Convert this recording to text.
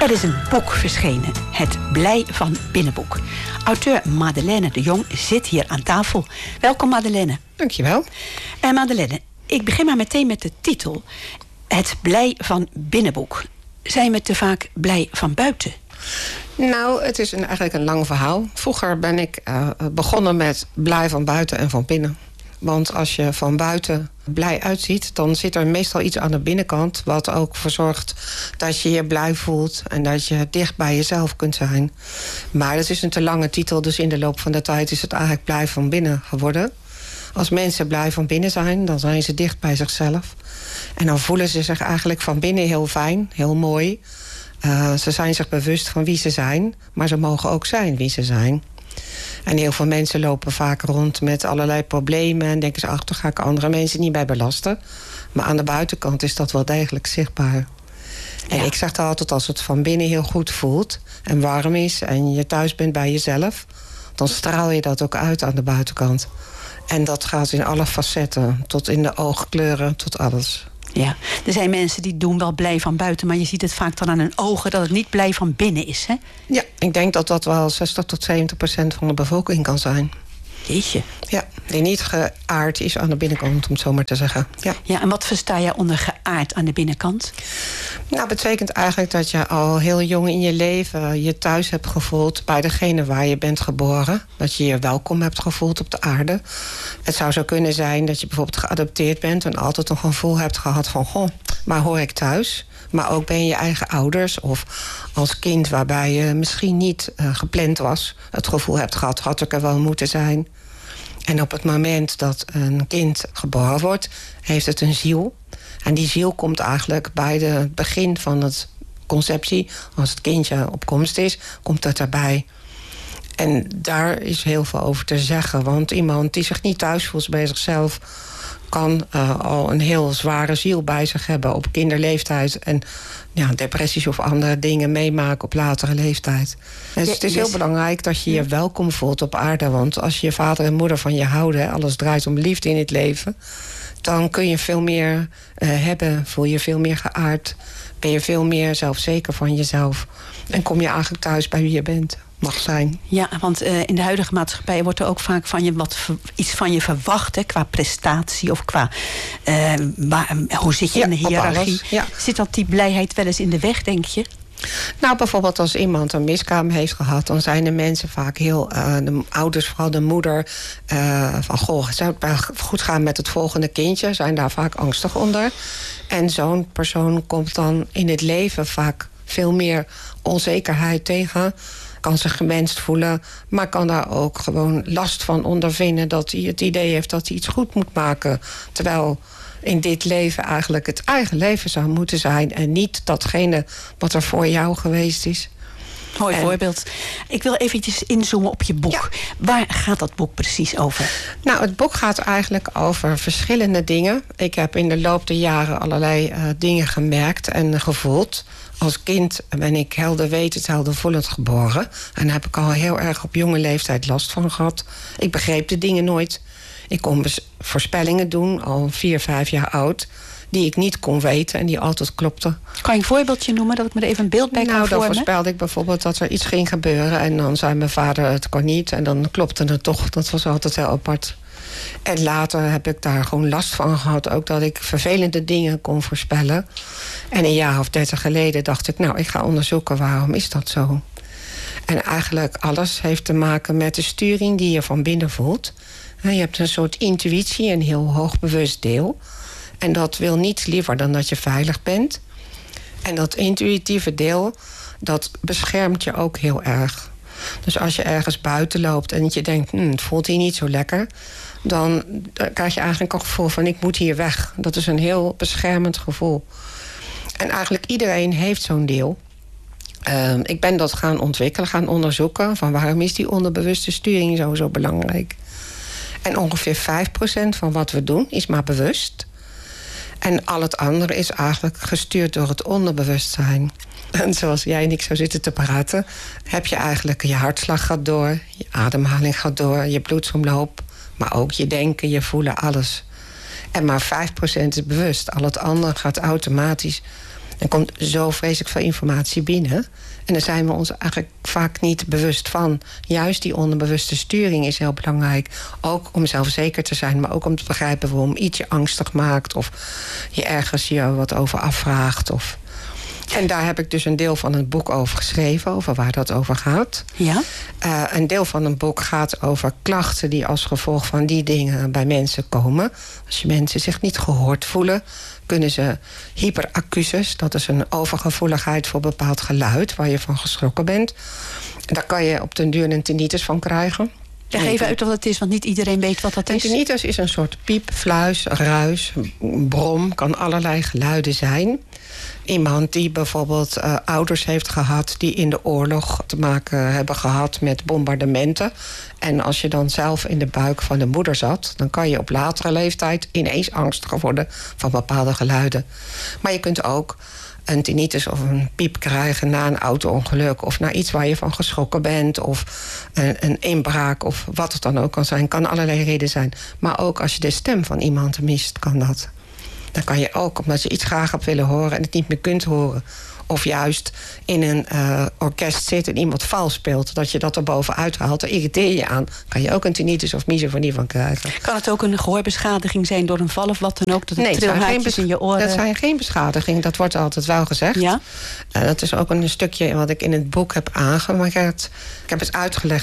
Er is een boek verschenen, Het Blij van Binnenboek. Auteur Madeleine de Jong zit hier aan tafel. Welkom Madeleine. Dankjewel. Madeleine, ik begin maar meteen met de titel. Het Blij van Binnenboek. Zijn we te vaak blij van buiten? Nou, het is eigenlijk een lang verhaal. Vroeger ben ik begonnen met blij van buiten en van binnen. Want als je van buiten blij uitziet, dan zit er meestal iets aan de binnenkant, wat ook voor zorgt dat je je blij voelt en dat je dicht bij jezelf kunt zijn. Maar dat is een te lange titel, dus in de loop van de tijd is het eigenlijk blij van binnen geworden. Als mensen blij van binnen zijn, dan zijn ze dicht bij zichzelf. En dan voelen ze zich eigenlijk van binnen heel fijn, heel mooi. Ze zijn zich bewust van wie ze zijn, maar ze mogen ook zijn wie ze zijn. En heel veel mensen lopen vaak rond met allerlei problemen en denken ze, ach, daar ga ik andere mensen niet bij belasten. Maar aan de buitenkant is dat wel degelijk zichtbaar. En ik zeg altijd, als het van binnen heel goed voelt en warm is en je thuis bent bij jezelf, dan straal je dat ook uit aan de buitenkant. En dat gaat in alle facetten, tot in de oogkleuren, tot alles. Ja, er zijn mensen die doen wel blij van buiten, maar je ziet het vaak dan aan hun ogen dat het niet blij van binnen is, hè? Ja, ik denk dat dat wel 60-70% van de bevolking kan zijn. Jeetje. Ja, die niet geaard is aan de binnenkant, om het zo maar te zeggen. Ja, en wat versta je onder geaard aan de binnenkant? Nou, betekent eigenlijk dat je al heel jong in je leven je thuis hebt gevoeld bij degene waar je bent geboren. Dat je je welkom hebt gevoeld op de aarde. Het zou zo kunnen zijn dat je bijvoorbeeld geadopteerd bent en altijd een gevoel hebt gehad van, goh, waar hoor ik thuis? Maar ook ben je eigen ouders of als kind waarbij je misschien niet gepland was, het gevoel hebt gehad, had ik er wel moeten zijn. En op het moment dat een kind geboren wordt, heeft het een ziel. En die ziel komt eigenlijk bij het begin van het conceptie. Als het kindje op komst is, komt het erbij. En daar is heel veel over te zeggen. Want iemand die zich niet thuis voelt bij zichzelf, kan al een heel zware ziel bij zich hebben op kinderleeftijd. En depressies of andere dingen meemaken op latere leeftijd. Dus het is heel belangrijk dat je je welkom voelt op aarde. Want als je vader en moeder van je houden, alles draait om liefde in het leven, dan kun je veel meer hebben, voel je veel meer geaard, ben je veel meer zelfzeker van jezelf. En kom je eigenlijk thuis bij wie je bent, mag zijn. Ja, want in de huidige maatschappij wordt er ook vaak van je iets van je verwacht, hè, qua prestatie of qua hoe zit je in de hiërarchie. Zit dat die blijheid wel eens in de weg, denk je? Nou, bijvoorbeeld als iemand een miskraam heeft gehad, dan zijn de mensen vaak heel, de ouders, vooral de moeder, van goh, zou het wel goed gaan met het volgende kindje, zijn daar vaak angstig onder. En zo'n persoon komt dan in het leven vaak veel meer onzekerheid tegen, kan zich gewenst voelen, maar kan daar ook gewoon last van ondervinden dat hij het idee heeft dat hij iets goed moet maken, terwijl in dit leven eigenlijk het eigen leven zou moeten zijn en niet datgene wat er voor jou geweest is. Mooi voorbeeld. Ik wil eventjes inzoomen op je boek. Ja. Waar gaat dat boek precies over? Nou, het boek gaat eigenlijk over verschillende dingen. Ik heb in de loop der jaren allerlei dingen gemerkt en gevoeld. Als kind ben ik helder wetend, helder voelend geboren. En daar heb ik al heel erg op jonge leeftijd last van gehad. Ik begreep de dingen nooit. Ik kon voorspellingen doen, al 4, 5 jaar oud, die ik niet kon weten en die altijd klopten. Kan je een voorbeeldje noemen, dat ik me er even een beeld bij kan vormen? Nou, dan voorspelde ik bijvoorbeeld dat er iets ging gebeuren en dan zei mijn vader, het kon niet, en dan klopte het toch. Dat was altijd heel apart. En later heb ik daar gewoon last van gehad, ook dat ik vervelende dingen kon voorspellen. En een jaar of 30 geleden dacht ik, nou, ik ga onderzoeken waarom is dat zo. En eigenlijk alles heeft te maken met de sturing die je van binnen voelt. Je hebt een soort intuïtie, een heel hoogbewust deel. En dat wil niets liever dan dat je veilig bent. En dat intuïtieve deel, dat beschermt je ook heel erg. Dus als je ergens buiten loopt en je denkt, het voelt hier niet zo lekker, dan krijg je eigenlijk een gevoel van, ik moet hier weg. Dat is een heel beschermend gevoel. En eigenlijk iedereen heeft zo'n deel. Ik ben dat gaan ontwikkelen, gaan onderzoeken, van waarom is die onderbewuste sturing zo belangrijk. En ongeveer 5% van wat we doen is maar bewust. En al het andere is eigenlijk gestuurd door het onderbewustzijn. En zoals jij en ik zo zitten te praten, heb je eigenlijk je hartslag gaat door, je ademhaling gaat door, je bloedsomloop, maar ook je denken, je voelen, alles. En maar 5% is bewust. Al het andere gaat automatisch. Er komt zo vreselijk veel informatie binnen. En daar zijn we ons eigenlijk vaak niet bewust van. Juist die onderbewuste sturing is heel belangrijk. Ook om zelfzeker te zijn, maar ook om te begrijpen waarom iets je angstig maakt. Of je ergens je wat over afvraagt. En daar heb ik dus een deel van het boek over geschreven, over waar dat over gaat. Ja? Een deel van het boek gaat over klachten die als gevolg van die dingen bij mensen komen. Als je mensen zich niet gehoord voelen, kunnen ze hyperacusis, dat is een overgevoeligheid voor bepaald geluid waar je van geschrokken bent. Daar kan je op den duur een tinnitus van krijgen. Leg even uit wat het is, want niet iedereen weet wat dat is. Een tinnitus is een soort piep, fluis, ruis, brom, kan allerlei geluiden zijn. Iemand die bijvoorbeeld ouders heeft gehad die in de oorlog te maken hebben gehad met bombardementen. En als je dan zelf in de buik van de moeder zat, dan kan je op latere leeftijd ineens angstiger worden van bepaalde geluiden. Maar je kunt ook een tinnitus of een piep krijgen na een auto-ongeluk, of na iets waar je van geschrokken bent, of een inbraak, of wat het dan ook kan zijn. Kan allerlei redenen zijn. Maar ook als je de stem van iemand mist, kan dat. Dan kan je ook, omdat je iets graag hebt willen horen en het niet meer kunt horen, of juist in een orkest zit en iemand vals speelt, dat je dat er bovenuit haalt, daar irriteer je aan. Kan je ook een tinnitus of misofonie van krijgen. Kan het ook een gehoorbeschadiging zijn door een val of wat dan ook? Dat het trilhaartjes in je oren... dat zijn geen beschadiging, dat wordt altijd wel gezegd. Ja? Dat is ook een stukje wat ik in het boek heb aangemerkt. Ik heb het uitgelegd